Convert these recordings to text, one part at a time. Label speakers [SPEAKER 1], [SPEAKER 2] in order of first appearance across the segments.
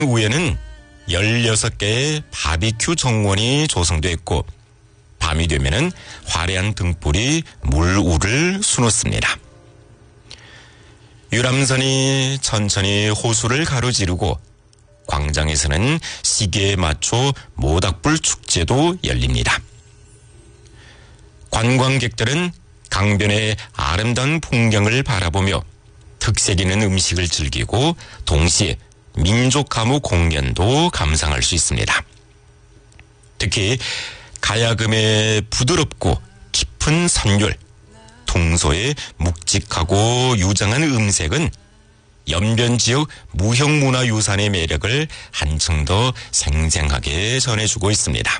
[SPEAKER 1] 위에는 16개의 바비큐 정원이 조성되어 있고 밤이 되면은 화려한 등불이 물 위를 수놓습니다. 유람선이 천천히 호수를 가로지르고 광장에서는 시계에 맞춰 모닥불 축제도 열립니다. 관광객들은 강변의 아름다운 풍경을 바라보며 특색 있는 음식을 즐기고 동시에 민족 가무 공연도 감상할 수 있습니다. 특히 가야금의 부드럽고 깊은 선율, 퉁소의 묵직하고 유장한 음색은 연변 지역 무형문화유산의 매력을 한층 더 생생하게 전해주고 있습니다.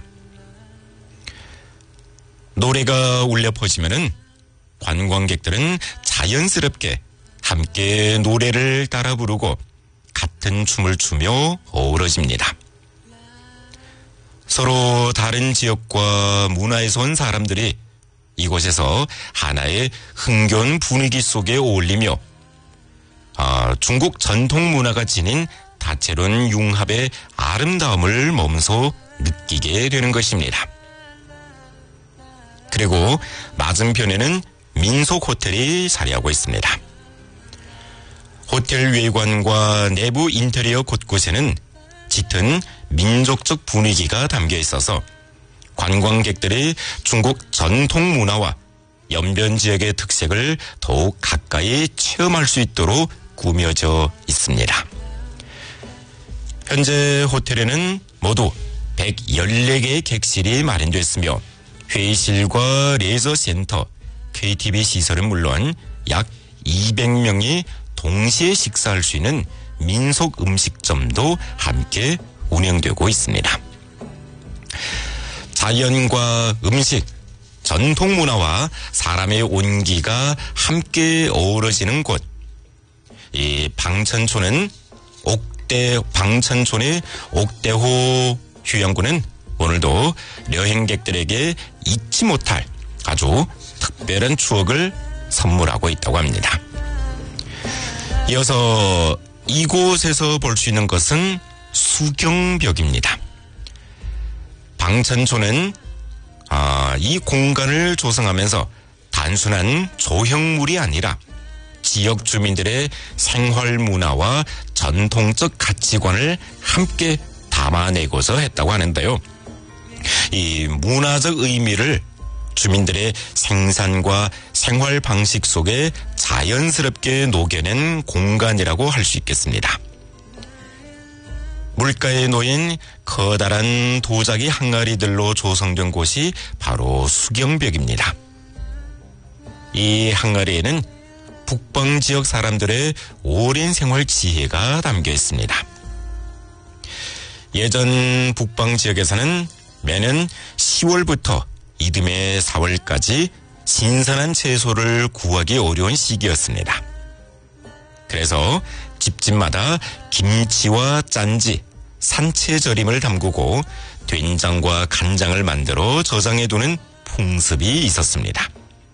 [SPEAKER 1] 노래가 울려 퍼지면은 관광객들은 자연스럽게 함께 노래를 따라 부르고 같은 춤을 추며 어우러집니다. 서로 다른 지역과 문화에서 온 사람들이 이곳에서 하나의 흥겨운 분위기 속에 어울리며 중국 전통 문화가 지닌 다채로운 융합의 아름다움을 몸소 느끼게 되는 것입니다. 그리고 맞은편에는 민속 호텔이 자리하고 있습니다. 호텔 외관과 내부 인테리어 곳곳에는 짙은 민족적 분위기가 담겨 있어서 관광객들이 중국 전통 문화와 연변 지역의 특색을 더욱 가까이 체험할 수 있도록 꾸며져 있습니다. 현재 호텔에는 모두 114개의 객실이 마련됐으며 회의실과 레저센터, KTV 시설은 물론 약 200명이 동시에 식사할 수 있는 민속 음식점도 함께 운영되고 있습니다. 자연과 음식, 전통 문화와 사람의 온기가 함께 어우러지는 곳. 이 방천촌의 옥대호 휴양구는 오늘도 여행객들에게 잊지 못할 아주 특별한 추억을 선물하고 있다고 합니다. 이어서 이곳에서 볼 수 있는 것은 수경벽입니다. 방천촌은 이 공간을 조성하면서 단순한 조형물이 아니라 지역 주민들의 생활 문화와 전통적 가치관을 함께 담아내고자 했다고 하는데요. 이 문화적 의미를 주민들의 생산과 생활 방식 속에 자연스럽게 녹여낸 공간이라고 할 수 있겠습니다. 물가에 놓인 커다란 도자기 항아리들로 조성된 곳이 바로 수경벽입니다. 이 항아리에는 북방 지역 사람들의 오랜 생활 지혜가 담겨 있습니다. 예전 북방 지역에서는 매년 10월부터 이듬해 4월까지 신선한 채소를 구하기 어려운 시기였습니다. 그래서 집집마다 김치와 짠지, 산채절임을 담그고 된장과 간장을 만들어 저장해두는 풍습이 있었습니다.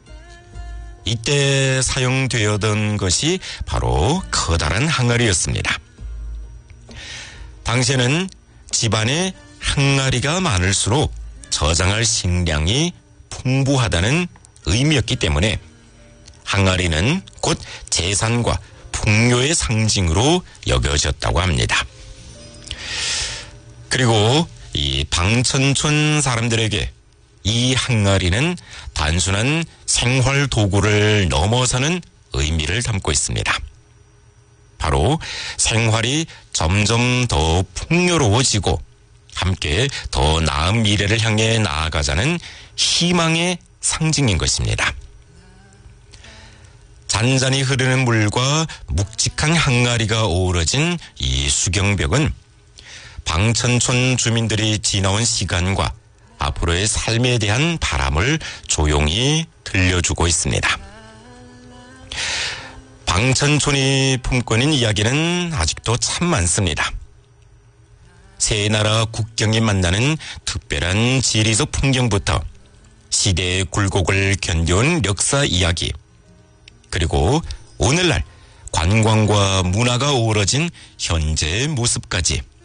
[SPEAKER 1] 이때 사용되었던 것이 바로 커다란 항아리였습니다. 당시에는 집안에 항아리가 많을수록 저장할 식량이 풍부하다는 의미였기 때문에 항아리는 곧 재산과 풍요의 상징으로 여겨졌다고 합니다. 그리고 이 방천촌 사람들에게 이 항아리는 단순한 생활 도구를 넘어서는 의미를 담고 있습니다. 바로 생활이 점점 더 풍요로워지고 함께 더 나은 미래를 향해 나아가자는 희망의 상징인 것입니다. 잔잔히 흐르는 물과 묵직한 항아리가 어우러진 이 수경벽은 방천촌 주민들이 지나온 시간과 앞으로의 삶에 대한 바람을 조용히 들려주고 있습니다. 방천촌이 품고 있는 이야기는 아직도 참 많습니다. 세 나라 국경이 만나는 특별한 지리적 풍경부터 시대의 굴곡을 견뎌온 역사 이야기, 그리고 오늘날 관광과 문화가 어우러진 현재의 모습까지